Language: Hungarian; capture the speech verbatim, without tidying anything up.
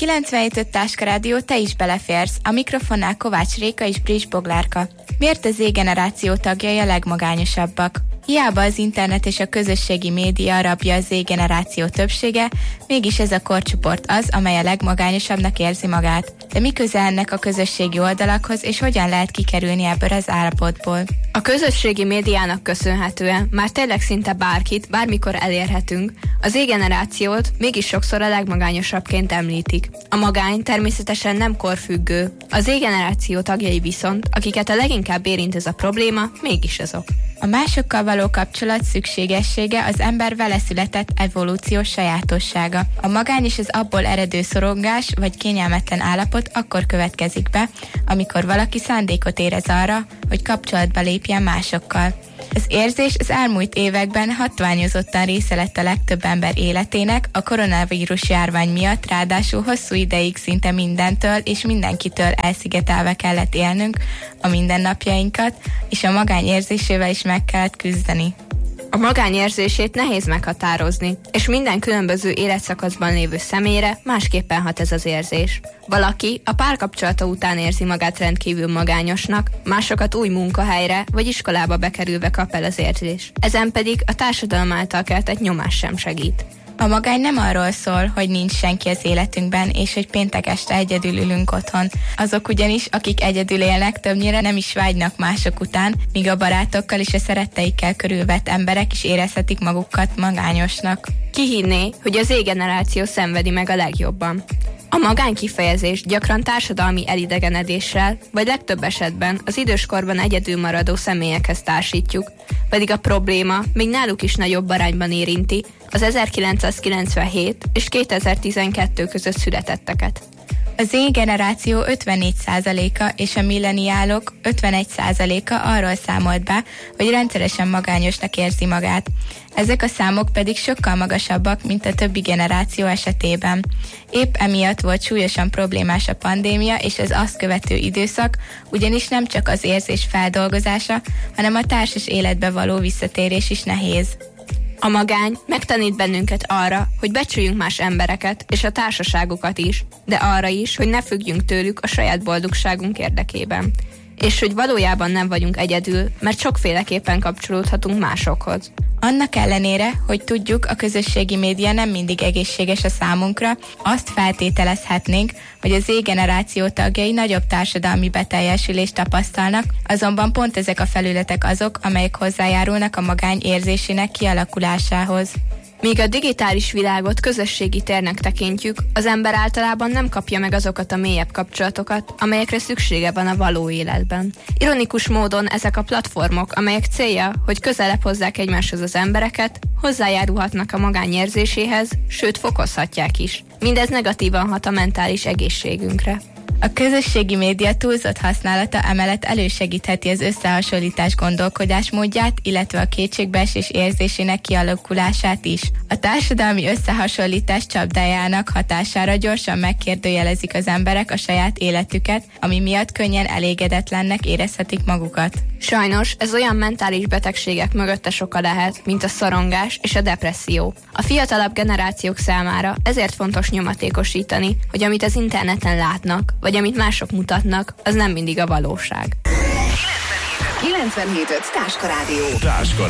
kilencvenhét öt Táska Rádió, te is beleférsz. A mikrofonnál Kovács Réka és Bris Boglárka. Miért az Z-generáció tagjai a legmagányosabbak? Hiába az internet és a közösségi média rabja az Z-generáció többsége, mégis ez a korcsoport az, amely a legmagányosabbnak érzi magát. De mi köze ennek a közösségi oldalakhoz, és hogyan lehet kikerülni ebből az állapotból? A közösségi médiának köszönhetően már tényleg szinte bárkit, bármikor elérhetünk, az Z-generációt mégis sokszor a legmagányosabbként említik. A magány természetesen nem korfüggő. Az Z-generáció tagjai viszont, akiket a leginkább érint ez a probléma, mégis azok. A másokkal való kapcsolat szükségessége az ember vele született evolúciós sajátossága. A magány és az abból eredő szorongás vagy kényelmetlen állapot akkor következik be, amikor valaki szándékot érez arra, hogy kapcsolatba lépjen másokkal. Az érzés az elmúlt években hatványozottan része lett a legtöbb ember életének, a koronavírus járvány miatt ráadásul hosszú ideig szinte mindentől és mindenkitől elszigetelve kellett élnünk a mindennapjainkat, és a magány érzésével is meg kellett küzdeni. A magány érzését nehéz meghatározni, és minden különböző életszakaszban lévő személyre másképpen hat ez az érzés. Valaki a párkapcsolata után érzi magát rendkívül magányosnak, másokat új munkahelyre vagy iskolába bekerülve kap el az érzés. Ezen pedig a társadalom által keltett nyomás sem segít. A magány nem arról szól, hogy nincs senki az életünkben, és hogy péntek este egyedül ülünk otthon. Azok ugyanis, akik egyedül élnek, többnyire nem is vágynak mások után, míg a barátokkal és a szeretteikkel körülvett emberek is érezhetik magukat magányosnak. Ki hinné, hogy az Z-generáció szenvedi meg a legjobban? A magány kifejezés gyakran társadalmi elidegenedéssel, vagy legtöbb esetben az időskorban egyedül maradó személyekhez társítjuk, pedig a probléma még náluk is nagyobb arányban érinti az ezerkilencszázkilencvenhét és kétezer-tizenkettő között születetteket. A Z-generáció ötvennégy százaléka és a milleniálok ötvenegy százaléka arról számolt be, hogy rendszeresen magányosnak érzi magát. Ezek a számok pedig sokkal magasabbak, mint a többi generáció esetében. Épp emiatt volt súlyosan problémás a pandémia és az azt követő időszak, ugyanis nem csak az érzés feldolgozása, hanem a társas életbe való visszatérés is nehéz. A magány megtanít bennünket arra, hogy becsüljünk más embereket és a társaságukat is, de arra is, hogy ne függjünk tőlük a saját boldogságunk érdekében. És hogy valójában nem vagyunk egyedül, mert sokféleképpen kapcsolódhatunk másokhoz. Annak ellenére, hogy tudjuk, a közösségi média nem mindig egészséges a számunkra, azt feltételezhetnénk, hogy az Z-generáció tagjai nagyobb társadalmi beteljesülést tapasztalnak, azonban pont ezek a felületek azok, amelyek hozzájárulnak a magány érzésének kialakulásához. Míg a digitális világot közösségi térnek tekintjük, az ember általában nem kapja meg azokat a mélyebb kapcsolatokat, amelyekre szüksége van a való életben. Ironikus módon ezek a platformok, amelyek célja, hogy közelebb hozzák egymáshoz az embereket, hozzájárulhatnak a magány érzéséhez, sőt fokozhatják is. Mindez negatívan hat a mentális egészségünkre. A közösségi média túlzott használata emellett elősegítheti az összehasonlítás gondolkodásmódját, illetve a kétségbeesés érzésének kialakulását is. A társadalmi összehasonlítás csapdájának hatására gyorsan megkérdőjelezik az emberek a saját életüket, ami miatt könnyen elégedetlennek érezhetik magukat. Sajnos ez olyan mentális betegségek mögöttes oka lehet, mint a szorongás és a depresszió. A fiatalabb generációk számára ezért fontos nyomatékosítani, hogy amit az interneten látnak, vagy amit mások mutatnak, az nem mindig a valóság. kilencvenhét öt Táska Rádió. Táska